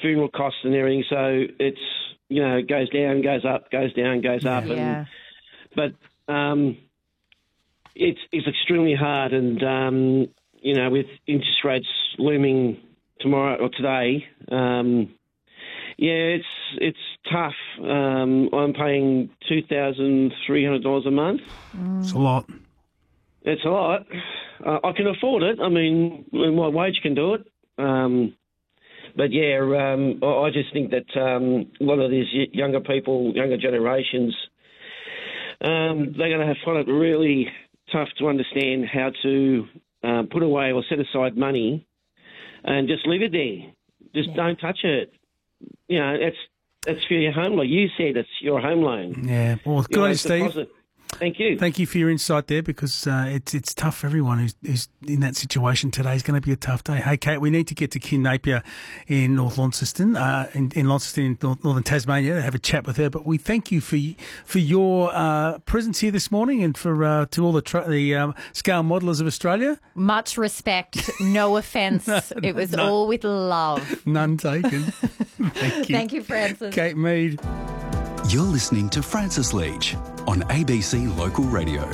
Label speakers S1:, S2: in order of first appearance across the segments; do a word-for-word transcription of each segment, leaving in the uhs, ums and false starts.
S1: funeral costs and everything. So it's, you know, it goes down, goes up, goes down, goes up.
S2: Yeah.
S1: And, but um, it's it's extremely hard, and um, you know, with interest rates looming tomorrow or today, um, yeah, it's it's tough. Um, I'm paying two thousand three hundred dollars a month.
S3: It's a lot.
S1: It's a lot. Uh, I can afford it. I mean, my wage can do it. Um, but yeah, um, I I just think that um, a lot of these y- younger people, younger generations, um, they're going to have find it really tough to understand how to uh, put away or set aside money and just leave it there. Just
S2: Yeah.
S1: don't touch it. You know, it's it's for your home loan. You said it's your home loan.
S3: Yeah. Well, good
S1: You know,
S3: on you,
S1: it's
S3: Steve.
S1: deposit. Thank you.
S3: Thank you for your insight there, because uh, it's it's tough for everyone who's, who's in that situation today. It's going to be a tough day. Hey, Kate, we need to get to Kim Napier in North Launceston, uh, in, in Launceston, in North, Northern Tasmania, to have a chat with her. But we thank you for for your uh, presence here this morning, and for uh, to all the tra- the um, scale modelers of Australia.
S2: Much respect, no offence.
S3: No,
S2: it was
S3: no.
S2: all with love.
S3: None taken. Thank you.
S2: Thank you, Francis.
S3: Kate Mead.
S4: You're listening to Francis Leach on A B C Local Radio.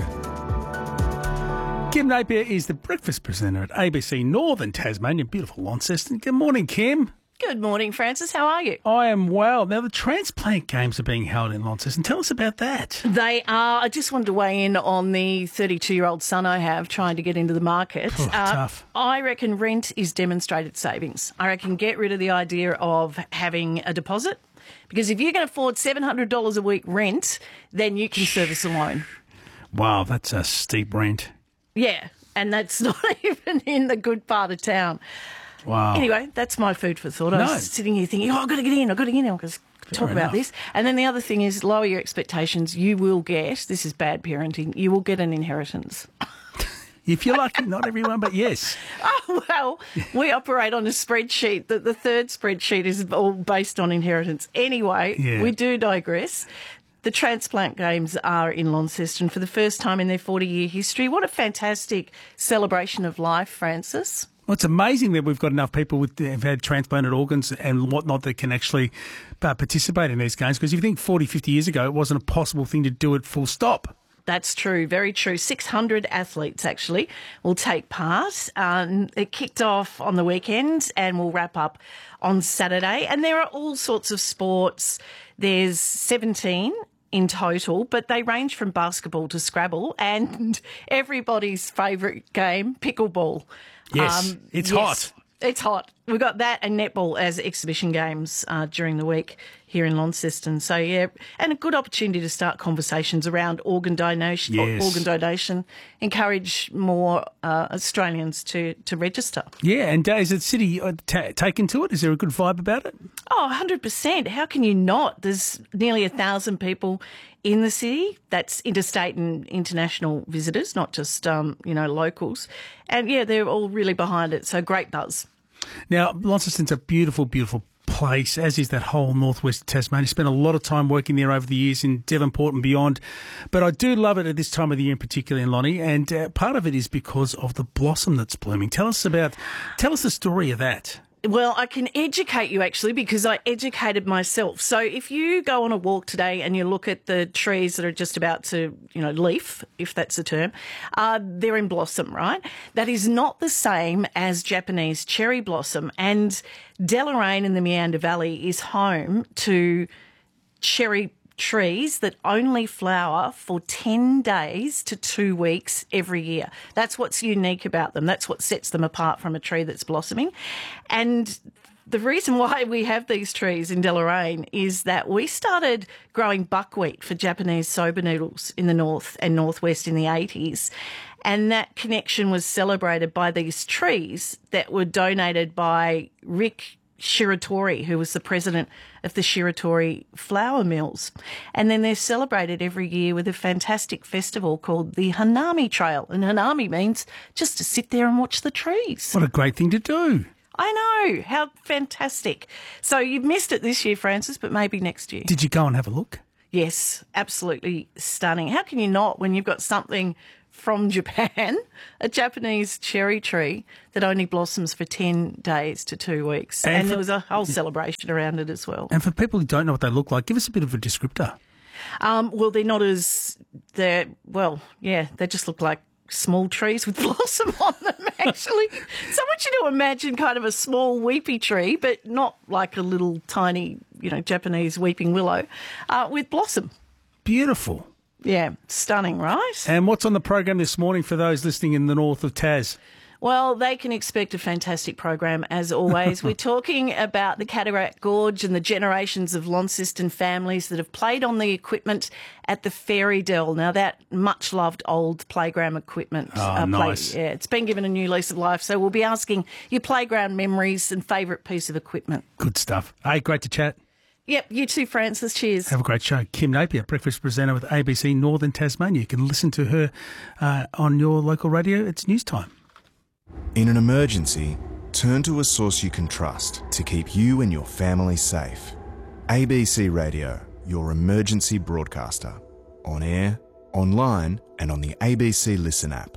S3: Kim Napier is the breakfast presenter at A B C Northern Tasmania, beautiful Launceston. Good morning, Kim.
S5: Good morning, Francis. How are you?
S3: I am well. Now, the transplant games are being held in Launceston. Tell us about that.
S5: They are. I just wanted to weigh in on the thirty-two-year-old son I have trying to get into the market.
S3: Oh, tough.
S5: I reckon rent is demonstrated savings. I reckon get rid of the idea of having a deposit, because if you can afford seven hundred dollars a week rent, then you can service a loan.
S3: Wow, that's a steep rent.
S5: Yeah, and that's not even in the good part of town.
S3: Wow.
S5: Anyway, that's my food for thought. I
S3: No.
S5: was sitting here thinking, oh, I've got to get in, I've got to get in, I've got to talk
S3: Fair
S5: about
S3: enough.
S5: this. And then the other thing is lower your expectations. You will get, this is bad parenting, you will get an inheritance.
S3: If you're lucky, not everyone, but yes.
S5: Oh, well, we operate on a spreadsheet. The, the third spreadsheet is all based on inheritance. Anyway,
S3: Yeah.
S5: we do digress. The transplant games are in Launceston for the first time in their forty-year history. What a fantastic celebration of life, Francis.
S3: Well, it's amazing that we've got enough people with have had transplanted organs and whatnot that can actually uh, participate in these games. Because if you think forty, fifty years ago, it wasn't a possible thing to do it full stop.
S5: That's true, very true. six hundred athletes actually will take part. Um, it kicked off on the weekend and will wrap up on Saturday. And there are all sorts of sports. There's seventeen in total, but they range from basketball to Scrabble and everybody's favourite game, pickleball.
S3: Yes, it's hot.
S5: It's hot. We've got that and netball as exhibition games uh, during the week here in Launceston. So, yeah, and a good opportunity to start conversations around organ donation.
S3: Yes.
S5: Organ donation. Encourage more uh, Australians to, to register.
S3: Yeah, and uh, is the city uh, ta taken to it? Is there a good vibe about it?
S5: Oh, one hundred percent. How can you not? There's nearly a thousand people in the city. That's interstate and international visitors, not just, um, you know, locals. And, yeah, they're all really behind it. So great buzz.
S3: Now, Launceston's a beautiful, beautiful place, as is that whole northwest of Tasmania. Spent a lot of time working there over the years in Devonport and beyond. But I do love it at this time of the year in particular, in Lonnie, and uh, part of it is because of the blossom that's blooming. Tell us about, tell us the story of that.
S5: Well, I can educate you actually because I educated myself. So if you go on a walk today and you look at the trees that are just about to, you know, leaf, if that's the term, uh, they're in blossom, right? That is not the same as Japanese cherry blossom. And Deloraine in the Meander Valley is home to cherry trees that only flower for ten days to two weeks every year. That's what's unique about them. That's what sets them apart from a tree that's blossoming. And the reason why we have these trees in Deloraine is that we started growing buckwheat for Japanese soba noodles in the north and northwest in the eighties. And that connection was celebrated by these trees that were donated by Rick Shiratori, who was the president of the Shiratori flour mills. And then they're celebrated every year with a fantastic festival called the Hanami Trail. And Hanami means just to sit there and watch the trees.
S3: What a great thing to do.
S5: I know. How fantastic. So you've missed it this year, Francis, but maybe next year.
S3: Did you go and have a look?
S5: Yes, absolutely stunning. How can you not when you've got something from Japan, a Japanese cherry tree that only blossoms for ten days to two weeks.
S3: And
S5: And,
S3: for-
S5: there was a whole celebration around it as well.
S3: And for people who don't know what they look like, give us a bit of a descriptor.
S5: Um, well, they're not as, they're, well, yeah, they just look like small trees with blossom on them, actually. So I want you to imagine kind of a small weepy tree, but not like a little tiny, you know, Japanese weeping willow, uh, with blossom.
S3: Beautiful.
S5: Yeah, stunning, right?
S3: And what's on the program this morning for those listening in the north of Tas?
S5: Well, they can expect a fantastic program, as always. We're talking about the Cataract Gorge and the generations of Launceston families that have played on the equipment at the Fairy Dell. Now, that much-loved old playground equipment.
S3: Oh, nice.
S5: Yeah, it's been given a new lease of life. So we'll be asking your playground memories and favourite piece of equipment.
S3: Good stuff. Hey, great to chat.
S5: Yep, you too, Francis. Cheers.
S3: Have a great show. Kim Napier, breakfast presenter with A B C Northern Tasmania. You can listen to her uh, on your local radio. It's news time.
S6: In an emergency, turn to a source you can trust to keep you and your family safe. A B C Radio, your emergency broadcaster. On air, online, and on the A B C Listen app.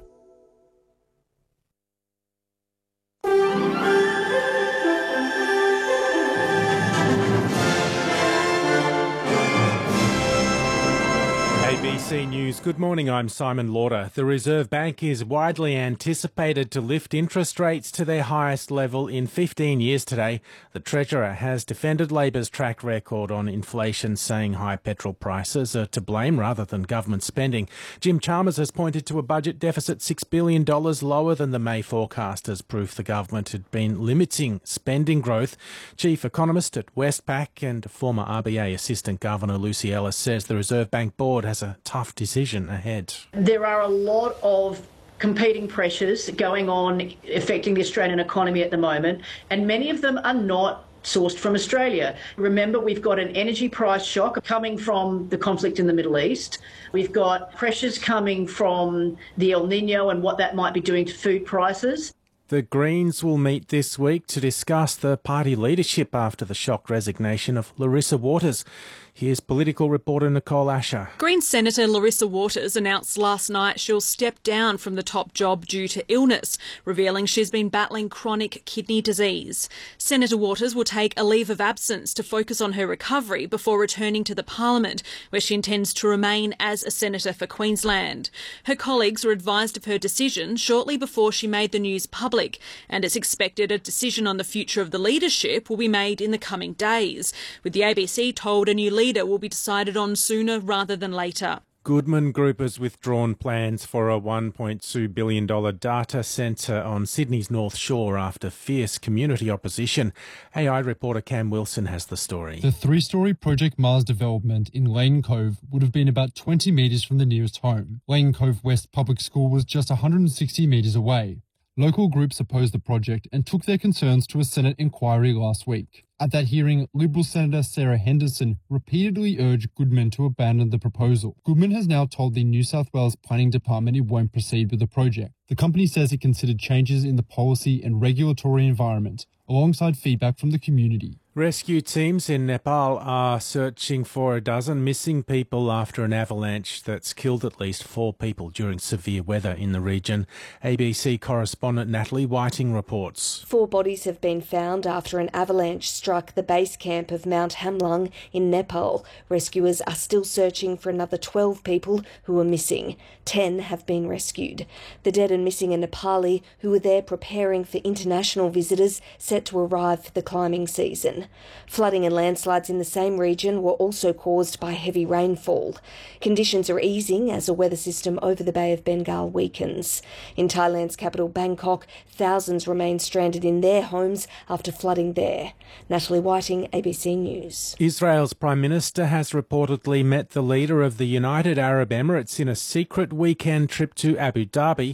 S7: A B C News. Good morning, I'm Simon Lauder. The Reserve Bank is widely anticipated to lift interest rates to their highest level in fifteen years today. The Treasurer has defended Labor's track record on inflation, saying high petrol prices are to blame rather than government spending. Jim Chalmers has pointed to a budget deficit six billion dollars lower than the May forecast as proof the government had been limiting spending growth. Chief Economist at Westpac and former R B A Assistant Governor Lucy Ellis says the Reserve Bank Board has a tough decision ahead.
S8: There are a lot of competing pressures going on affecting the Australian economy at the moment, and many of them are not sourced from Australia. Remember, we've got an energy price shock coming from the conflict in the Middle East. We've got pressures coming from the El Nino and what that might be doing to food prices.
S7: The Greens will meet this week to discuss the party leadership after the shocked resignation of Larissa Waters. Here's political reporter Nicole Asher.
S9: Greens Senator Larissa Waters announced last night she'll step down from the top job due to illness, revealing she's been battling chronic kidney disease. Senator Waters will take a leave of absence to focus on her recovery before returning to the Parliament, where she intends to remain as a senator for Queensland. Her colleagues were advised of her decision shortly before she made the news public, and it's expected a decision on the future of the leadership will be made in the coming days, with the A B C told a new leader will be decided on sooner rather than later.
S7: Goodman Group has withdrawn plans for a one point two billion dollars data centre on Sydney's North Shore after fierce community opposition. A I reporter Cam Wilson has the story.
S10: The three-storey Project Mars development in Lane Cove would have been about twenty metres from the nearest home. Lane Cove West Public School was just one hundred sixty metres away. Local groups opposed the project and took their concerns to a Senate inquiry last week. At that hearing, Liberal Senator Sarah Henderson repeatedly urged Goodman to abandon the proposal. Goodman has now told the New South Wales Planning Department it won't proceed with the project. The company says it considered changes in the policy and regulatory environment, alongside feedback from the community.
S7: Rescue teams in Nepal are searching for a dozen missing people after an avalanche that's killed at least four people during severe weather in the region. A B C correspondent Natalie Whiting reports.
S11: Four bodies have been found after an avalanche struck the base camp of Mount Hamlung in Nepal. Rescuers are still searching for another twelve people who are missing. Ten have been rescued. The dead and missing are Nepali who were there preparing for international visitors set to arrive for the climbing season. Flooding and landslides in the same region were also caused by heavy rainfall. Conditions are easing as a weather system over the Bay of Bengal weakens. In Thailand's capital Bangkok, thousands remain stranded in their homes after flooding there. Natalie Whiting, A B C News.
S7: Israel's Prime Minister has reportedly met the leader of the United Arab Emirates in a secret weekend trip to Abu Dhabi.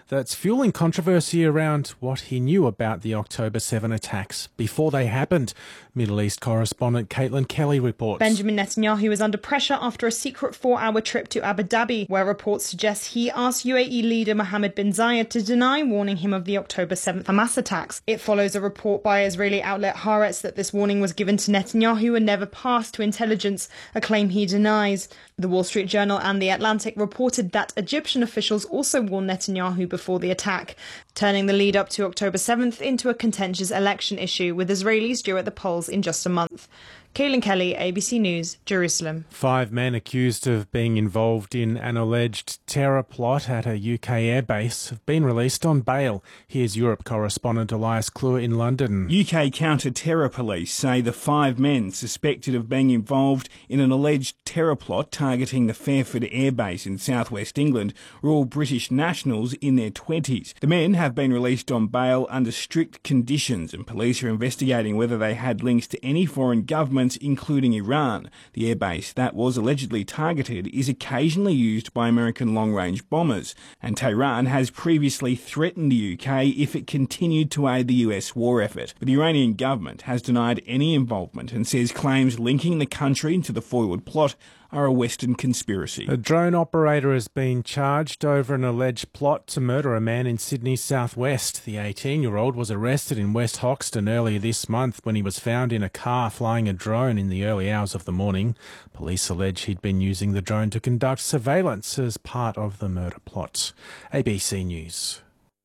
S7: that's fueling controversy around what he knew about the October seventh attacks before they happened. Middle East correspondent Caitlin Kelly reports.
S12: Benjamin Netanyahu is under pressure after a secret four-hour trip to Abu Dhabi, where reports suggest he asked U A E leader Mohammed bin Zayed to deny warning him of the October seventh Hamas attacks. It follows a report by Israeli outlet Haaretz that this warning was given to Netanyahu and never passed to intelligence, a claim he denies. The Wall Street Journal and The Atlantic reported that Egyptian officials also warned Netanyahu before the attack, turning the lead up to October seventh into a contentious election issue, with Israelis due at the polls in just a month. Caitlin Kelly, A B C News, Jerusalem.
S7: Five men accused of being involved in an alleged terror plot at a U K airbase have been released on bail. Here's Europe correspondent Elias Clure in London.
S13: U K counter-terror police say the five men suspected of being involved in an alleged terror plot targeting the Fairford airbase in southwest England were all British nationals in their twenties. The men have been released on bail under strict conditions, and police are investigating whether they had links to any foreign government, including Iran. The airbase that was allegedly targeted is occasionally used by American long-range bombers, and Tehran has previously threatened the U K if it continued to aid the U S war effort. But the Iranian government has denied any involvement and says claims linking the country to the forward plot are a Western conspiracy.
S7: A drone operator has been charged over an alleged plot to murder a man in Sydney's southwest. The eighteen-year-old was arrested in West Hoxton earlier this month when he was found in a car flying a drone in the early hours of the morning. Police allege he'd been using the drone to conduct surveillance as part of the murder plot. A B C News.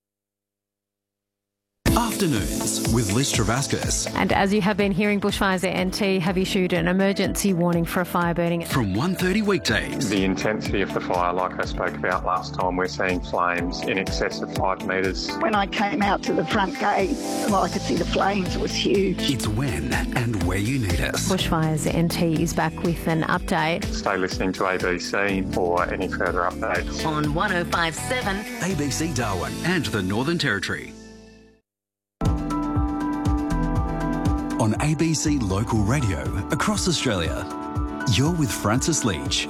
S4: Afternoons with Liz Travascus.
S2: And as you have been hearing, bushfires at N T have issued an emergency warning for a fire burning.
S4: From one thirty weekdays.
S14: The intensity of the fire, like I spoke about last time, we're seeing flames in excess of five metres.
S15: When I came out to the front gate, well, I could see the flames. It was huge.
S4: It's when and where you need us.
S2: Bushfires N T is back with an update.
S14: Stay listening to A B C for any further updates.
S16: On one oh five point seven.
S4: A B C Darwin and the Northern Territory. On A B C Local Radio across Australia, you're with Francis Leach.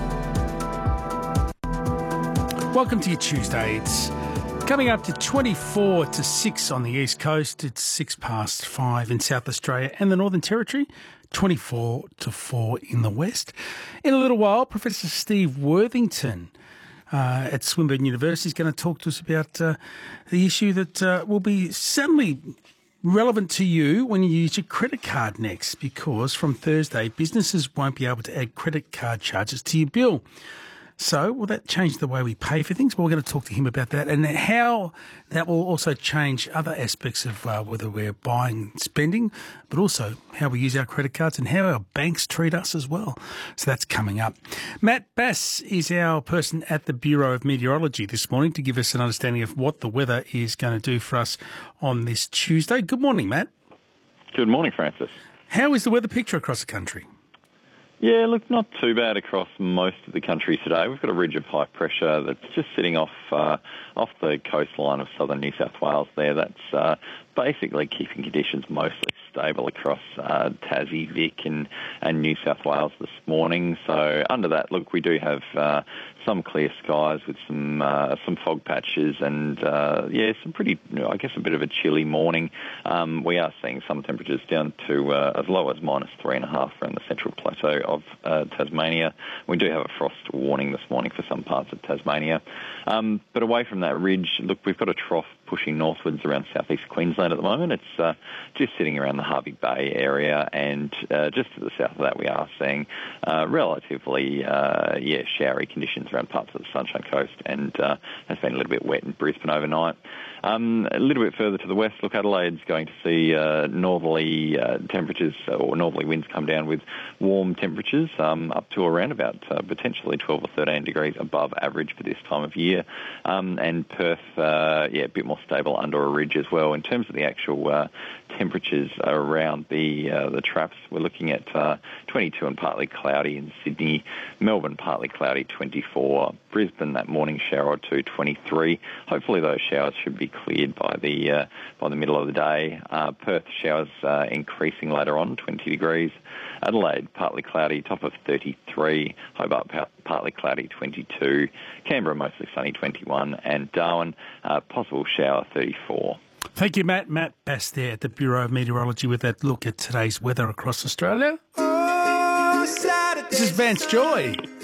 S3: Welcome to your Tuesday. It's coming up to twenty-four to six on the East Coast. It's six past five in South Australia and the Northern Territory, twenty-four to four in the West. In a little while, Professor Steve Worthington uh, at Swinburne University is going to talk to us about uh, the issue that uh, will be certainly relevant to you when you use your credit card next, because from Thursday, businesses won't be able to add credit card charges to your bill. So will that change the way we pay for things? Well, we're going to talk to him about that and how that will also change other aspects of uh, whether we're buying and spending, but also how we use our credit cards and how our banks treat us as well. So that's coming up. Matt Bass is our person at the Bureau of Meteorology this morning to give us an understanding of what the weather is going to do for us on this Tuesday. Good morning, Matt.
S17: Good morning, Francis.
S3: How is the weather picture across the country?
S17: Yeah, look, not too bad across most of the country today. We've got a ridge of high pressure that's just sitting off uh, off the coastline of southern New South Wales there. That's uh, basically keeping conditions mostly stable across uh, Tassie, Vic and, and New South Wales this morning. So under that, look, we do have uh, some clear skies with some uh, some fog patches and, uh, yeah, some pretty, I guess, a bit of a chilly morning. Um, we are seeing some temperatures down to uh, as low as minus three and a half around the central plateau of uh, Tasmania. We do have a frost warning this morning for some parts of Tasmania. Um, but away from that ridge, look, we've got a trough pushing northwards around southeast Queensland at the moment. It's uh, just sitting around the Hervey Bay area, and uh, just to the south of that we are seeing uh, relatively uh, yeah showery conditions around parts of the Sunshine Coast, and uh, has been a little bit wet in Brisbane overnight. Um, a little bit further to the west, look, Adelaide's going to see uh, northerly uh, temperatures or northerly winds come down with warm temperatures um, up to around about uh, potentially twelve or thirteen degrees above average for this time of year. Um, and Perth, uh, yeah, a bit more more stable under a ridge as well. In terms of the actual uh, temperatures around the uh, the traps, we're looking at uh, twenty-two and partly cloudy in Sydney, Melbourne partly cloudy twenty-four, Brisbane that morning shower or two twenty-three. Hopefully those showers should be cleared by the uh, by the middle of the day. Uh, Perth showers uh, increasing later on, twenty degrees. Adelaide partly cloudy, top of thirty-three. Hobart partly cloudy, twenty-two. Canberra mostly sunny, twenty-one. And Darwin uh, possible shower, thirty-four.
S3: Thank you, Matt. Matt Bass there at the Bureau of Meteorology with that look at today's weather across Australia. Oh, this is Vance Joy.